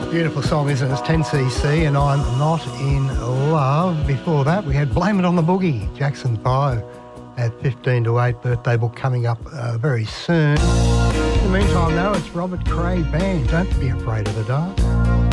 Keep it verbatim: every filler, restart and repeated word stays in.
Beautiful song, isn't it? It's ten C C and I'm Not In Love. Before that, we had Blame It On The Boogie, Jackson five at fifteen to eight, birthday book coming up uh, very soon. In the meantime, though, it's Robert Cray Band, Don't Be Afraid of the Dark.